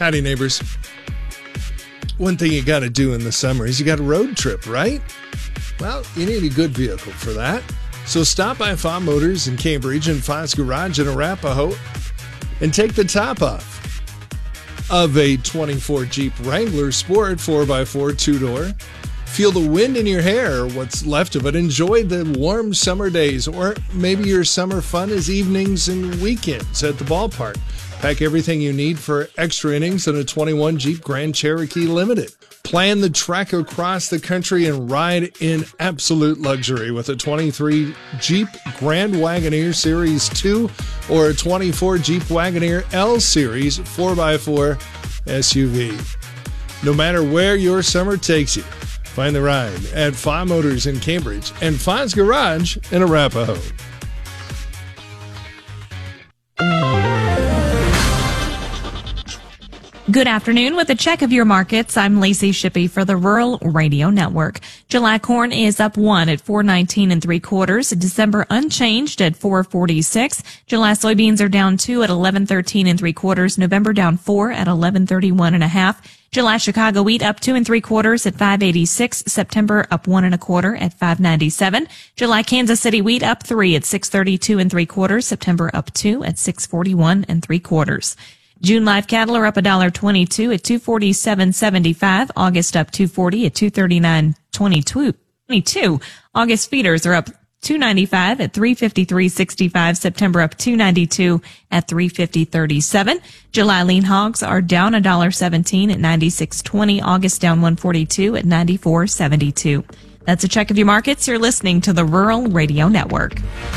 Howdy, neighbors. One thing you got to do in the summer is you got a road trip, right? Well, you need a good vehicle for that. So stop by Fa Motors in Cambridge and Fa's Garage in Arapahoe and take the top off of a 24 Jeep Wrangler Sport 4x4 two-door. Feel the wind in your hair, or what's left of it. Enjoy the warm summer days, or maybe your summer fun is evenings and weekends at the ballpark. Pack everything you need for extra innings in a 21 Jeep Grand Cherokee Limited. Plan the trek across the country and ride in absolute luxury with a 23 Jeep Grand Wagoneer Series 2 or a 24 Jeep Wagoneer L Series 4x4 SUV. No matter where your summer takes you, find the ride at Fa Motors in Cambridge and Fa's Garage in Arapahoe. Good afternoon. With a check of your markets, I'm Lacey Shippey for the Rural Radio Network. July corn is up 1 at $4.19 3/4. December unchanged at $4.46. July soybeans are down 2 at $11.13 3/4. November down 4 at $11.31 1/2. July Chicago wheat up 2 3/4 at $5.86. September up 1 1/4 at $5.97. July Kansas City wheat up 3 at $6.32 3/4. September up 2 at $6.41 3/4. June live cattle are up $1.22 at $247.75. August up $2.40 at $239.22. August feeders are up $2.95 at $353.65. September up $2.92 at $350.37. July lean hogs are down $1.17 at $96.20. August down $1.42 at $94.72. That's a check of your markets. You're listening to the Rural Radio Network.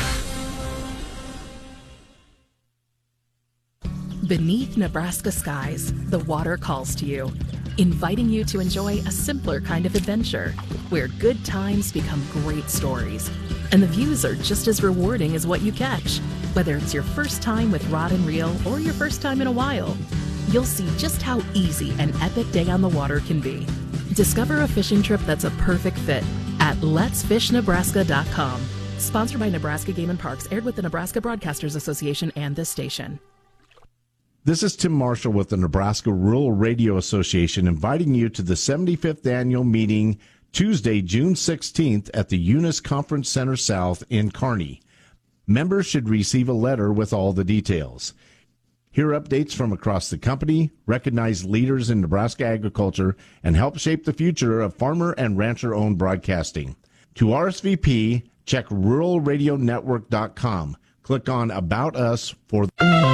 Beneath Nebraska skies, the water calls to you, inviting you to enjoy a simpler kind of adventure, where good times become great stories, and the views are just as rewarding as what you catch. Whether it's your first time with rod and reel or your first time in a while, you'll see just how easy an epic day on the water can be. Discover a fishing trip that's a perfect fit at letsfishnebraska.com. Sponsored by Nebraska Game and Parks, aired with the Nebraska Broadcasters Association and this station. This is Tim Marshall with the Nebraska Rural Radio Association, inviting you to the 75th annual meeting Tuesday, June 16th at the Eunice Conference Center South in Kearney. Members should receive a letter with all the details. Hear updates from across the company, recognize leaders in Nebraska agriculture, and help shape the future of farmer and rancher-owned broadcasting. To RSVP, check ruralradionetwork.com. Click on About Us for...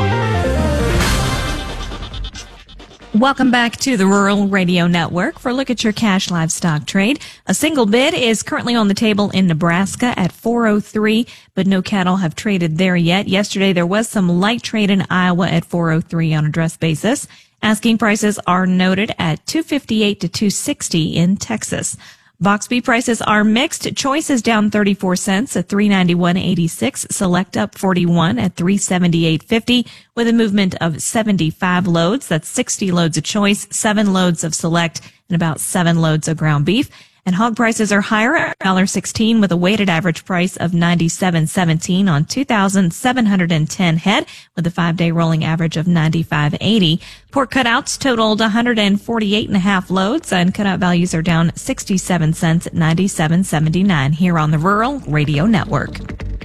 Welcome back to the Rural Radio Network for a look at your cash livestock trade. A single bid is currently on the table in Nebraska at $403, but no cattle have traded there yet. Yesterday there was some light trade in Iowa at $403 on a dress basis. Asking prices are noted at $258 to $260 in Texas. Box beef prices are mixed. Choice is down 34 cents at $391.86. Select up 41 at $378.50 with a movement of 75 loads. That's 60 loads of choice, 7 loads of select, and about 7 loads of ground beef. And hog prices are higher at $1.16 with a weighted average price of $97.17 on 2,710 head with a 5-day rolling average of $95.80. Pork cutouts totaled 148.5 loads, and cutout values are down 67 cents at $97.79 here on the Rural Radio Network.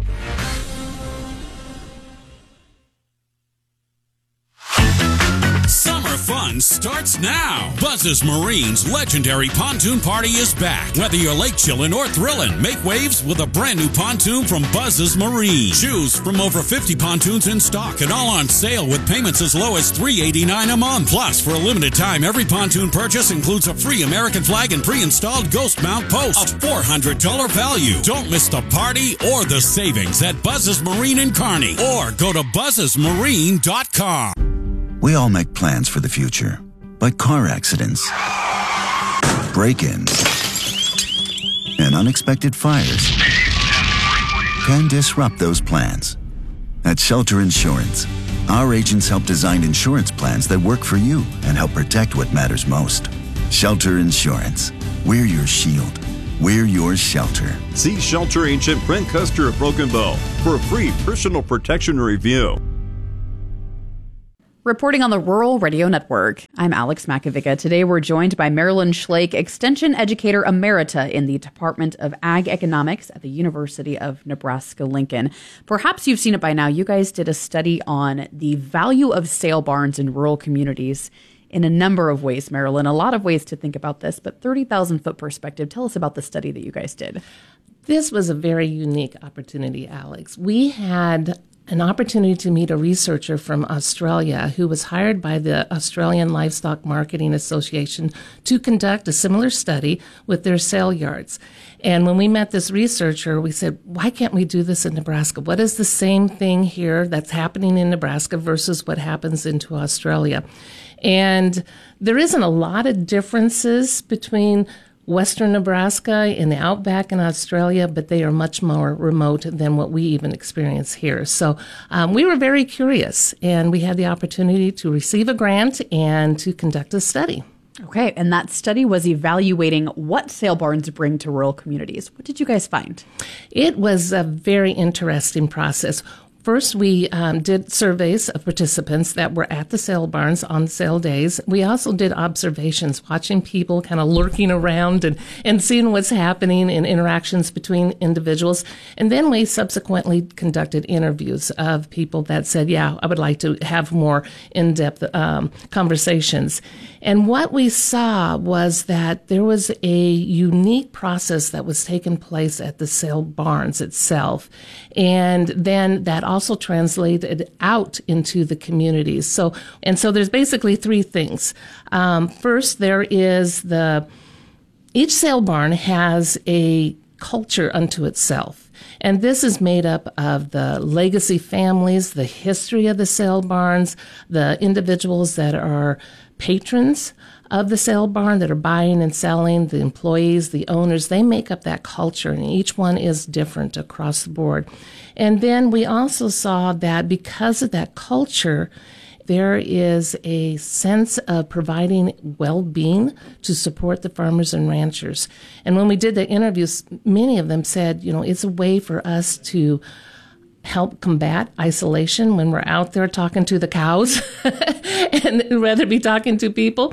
Summer fun starts now. Buzz's Marine's legendary pontoon party is back. Whether you're lake chillin' or thrillin', make waves with a brand new pontoon from Buzz's Marine. Choose from over 50 pontoons in stock and all on sale with payments as low as $389 a month. Plus, for a limited time, every pontoon purchase includes a free American flag and pre-installed ghost mount post. A $400 value. Don't miss the party or the savings at Buzz's Marine in Kearney, or go to buzzesmarine.com. We all make plans for the future, but car accidents, break-ins, and unexpected fires can disrupt those plans. At Shelter Insurance, our agents help design insurance plans that work for you and help protect what matters most. Shelter Insurance. We're your shield. We're your shelter. See Shelter Agent Brent Custer of Broken Bow for a free personal protection review. Reporting on the Rural Radio Network, I'm Alex Makovica. Today we're joined by Marilyn Schlake, Extension Educator Emerita in the Department of Ag Economics at the University of Nebraska-Lincoln. Perhaps you've seen it by now. You guys did a study on the value of sale barns in rural communities in a number of ways, Marilyn. A lot of ways to think about this, but 30,000-foot perspective. Tell us about the study that you guys did. This was a very unique opportunity, Alex. We had an opportunity to meet a researcher from Australia who was hired by the Australian Livestock Marketing Association to conduct a similar study with their sale yards. And when we met this researcher, we said, why can't we do this in Nebraska? What is the same thing here that's happening in Nebraska versus what happens into Australia? And there isn't a lot of differences between Western Nebraska and the outback in Australia, but they are much more remote than what we even experience here. So we were very curious, and we had the opportunity to receive a grant and to conduct a study. Okay, and that study was evaluating what sale barns bring to rural communities. What did you guys find? It was a very interesting process. First, we did surveys of participants that were at the sale barns on sale days. We also did observations, watching people kind of lurking around and seeing what's happening in interactions between individuals. And then we subsequently conducted interviews of people that said, yeah, I would like to have more in-depth conversations. And what we saw was that there was a unique process that was taking place at the sale barns itself. And then that also translated out into the communities. So there's basically three things. First, there is each sale barn has a culture unto itself. And this is made up of the legacy families, the history of the sale barns, the individuals that are patrons of the sale barn that are buying and selling, the employees, the owners. They make up that culture, and each one is different across the board. And then we also saw that because of that culture, there is a sense of providing well-being to support the farmers and ranchers. And when we did the interviews, many of them said, it's a way for us to help combat isolation when we're out there talking to the cows and rather be talking to people.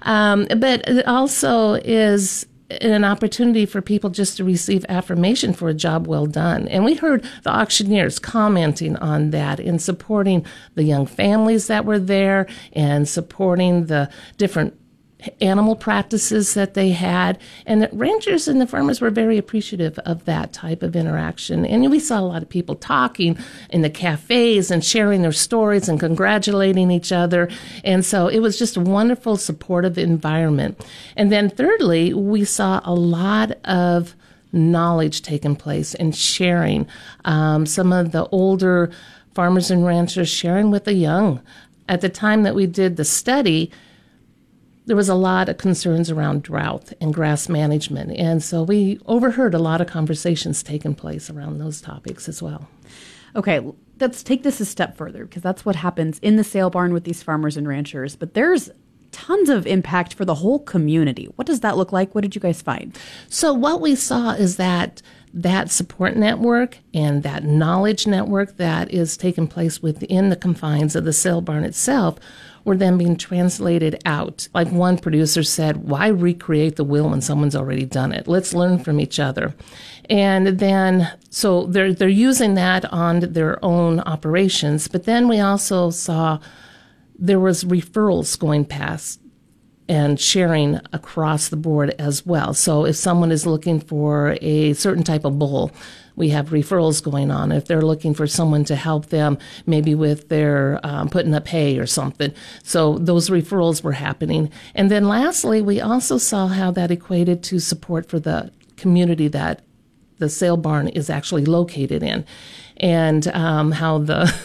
But it also is an opportunity for people just to receive affirmation for a job well done. And we heard the auctioneers commenting on that and supporting the young families that were there and supporting the different animal practices that they had. And the ranchers and the farmers were very appreciative of that type of interaction. And we saw a lot of people talking in the cafes and sharing their stories and congratulating each other. And so it was just a wonderful, supportive environment. And then thirdly, we saw a lot of knowledge taking place and sharing. Some of the older farmers and ranchers sharing with the young. At the time that we did the study, there was a lot of concerns around drought and grass management. And so we overheard a lot of conversations taking place around those topics as well. Okay, let's take this a step further, because that's what happens in the sale barn with these farmers and ranchers. But there's tons of impact for the whole community. What does that look like? What did you guys find? So what we saw is that support network and that knowledge network that is taking place within the confines of the sale barn itself were then being translated out. Like one producer said, why recreate the wheel when someone's already done it? Let's learn from each other. And then, so they're using that on their own operations. But then we also saw there was referrals going past and sharing across the board as well. So if someone is looking for a certain type of bull, we have referrals going on. If they're looking for someone to help them, maybe with their putting up hay or something. So those referrals were happening. And then lastly, we also saw how that equated to support for the community that the sale barn is actually located in. And how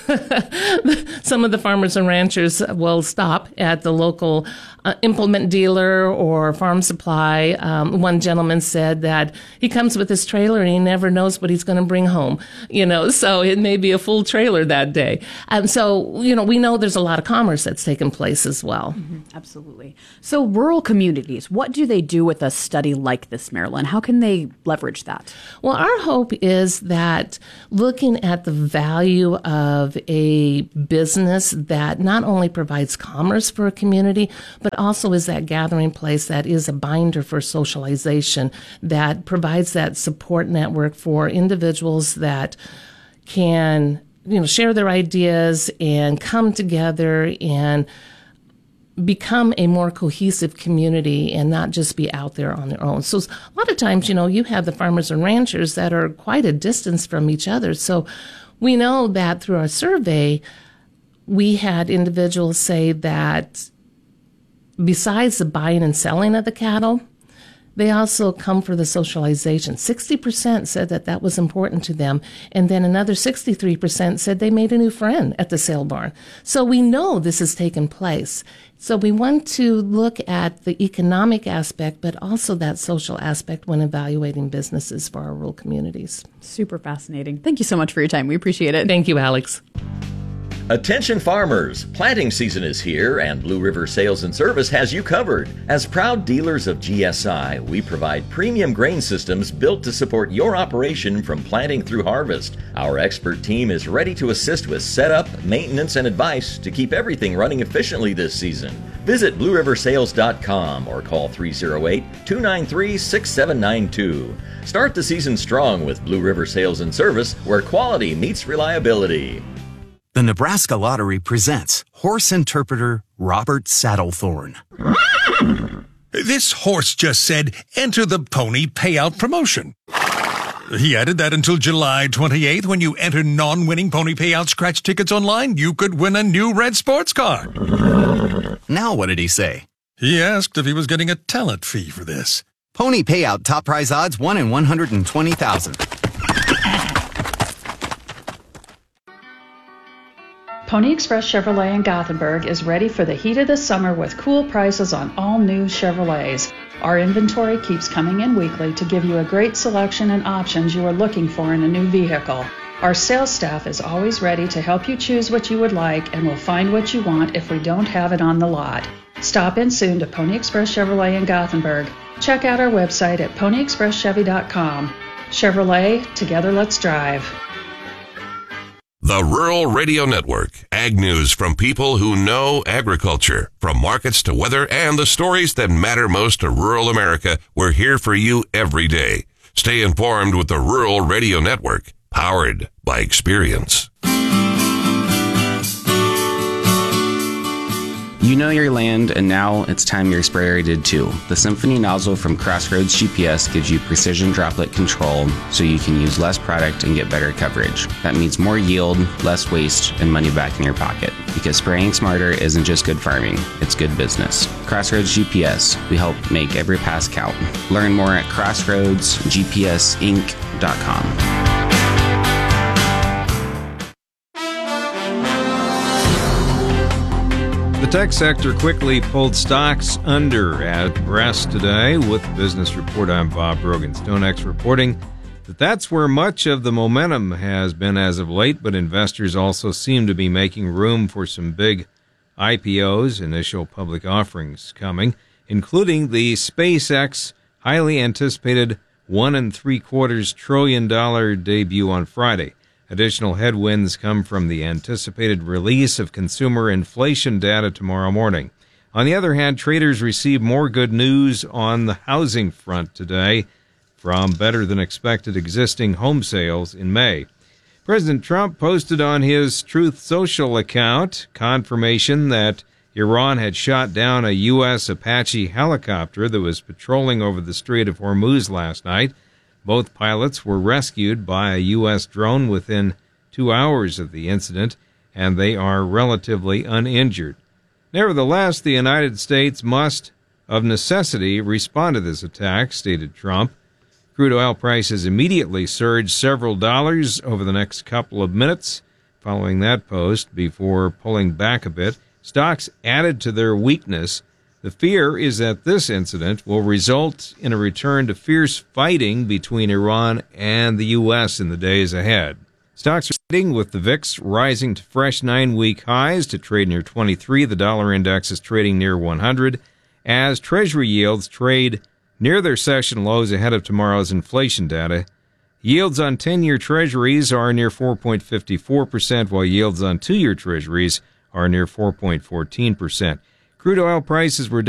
some of the farmers and ranchers will stop at the local implement dealer or farm supply. One gentleman said that he comes with his trailer and he never knows what he's going to bring home. So it may be a full trailer that day. So we know there's a lot of commerce that's taken place as well. Mm-hmm. Absolutely. So rural communities, what do they do with a study like this, Marilyn? How can they leverage that? Well, our hope is that looking at the value of a business that not only provides commerce for a community, but also is that gathering place that is a binder for socialization, that provides that support network for individuals that can, share their ideas and come together and become a more cohesive community and not just be out there on their own. So a lot of times, you have the farmers and ranchers that are quite a distance from each other. So we know that through our survey, we had individuals say that besides the buying and selling of the cattle, they also come for the socialization. 60% said that was important to them. And then another 63% said they made a new friend at the sale barn. So we know this has taken place. So we want to look at the economic aspect, but also that social aspect when evaluating businesses for our rural communities. Super fascinating. Thank you so much for your time. We appreciate it. Thank you, Alex. Attention farmers, planting season is here and Blue River Sales and Service has you covered. As proud dealers of GSI, we provide premium grain systems built to support your operation from planting through harvest. Our expert team is ready to assist with setup, maintenance, and advice to keep everything running efficiently this season. Visit BlueRiverSales.com or call 308-293-6792. Start the season strong with Blue River Sales and Service, where quality meets reliability. The Nebraska Lottery presents horse interpreter Robert Saddlethorn. This horse just said, enter the pony payout promotion. He added that until July 28th, when you enter non-winning pony payout scratch tickets online, you could win a new red sports car. Now what did he say? He asked if he was getting a talent fee for this. Pony payout top prize odds 1 in 120,000. Pony Express Chevrolet in Gothenburg is ready for the heat of the summer with cool prices on all new Chevrolets. Our inventory keeps coming in weekly to give you a great selection and options you are looking for in a new vehicle. Our sales staff is always ready to help you choose what you would like and will find what you want if we don't have it on the lot. Stop in soon to Pony Express Chevrolet in Gothenburg. Check out our website at ponyexpresschevy.com. Chevrolet, together let's drive. The Rural Radio Network. Ag news from people who know agriculture. From markets to weather and the stories that matter most to rural America, we're here for you every day. Stay informed with the Rural Radio Network, powered by experience. You know your land, and now it's time your sprayer did too. The Symphony nozzle from Crossroads GPS gives you precision droplet control so you can use less product and get better coverage. That means more yield, less waste, and money back in your pocket. Because spraying smarter isn't just good farming, it's good business. Crossroads GPS, we help make every pass count. Learn more at crossroadsgpsinc.com. The tech sector quickly pulled stocks under at rest today. With the Business Report, I'm Bob Brogan. StoneX reporting that that's where much of the momentum has been as of late, but investors also seem to be making room for some big IPOs, initial public offerings coming, including the SpaceX highly anticipated $1.75 trillion debut on Friday. Additional headwinds come from the anticipated release of consumer inflation data tomorrow morning. On the other hand, traders received more good news on the housing front today from better-than-expected existing home sales in May. President Trump posted on his Truth Social account confirmation that Iran had shot down a U.S. Apache helicopter that was patrolling over the Strait of Hormuz last night. Both pilots were rescued by a U.S. drone within 2 hours of the incident, and they are relatively uninjured. Nevertheless, the United States must, of necessity, respond to this attack, stated Trump. Crude oil prices immediately surged several dollars over the next couple of minutes following that post before pulling back a bit. Stocks added to their weakness. The fear is that this incident will result in a return to fierce fighting between Iran and the U.S. in the days ahead. Stocks are trading with the VIX rising to fresh 9-week highs to trade near 23. The dollar index is trading near 100 as Treasury yields trade near their session lows ahead of tomorrow's inflation data. Yields on 10-year treasuries are near 4.54%, while yields on 2-year treasuries are near 4.14%. Crude oil prices were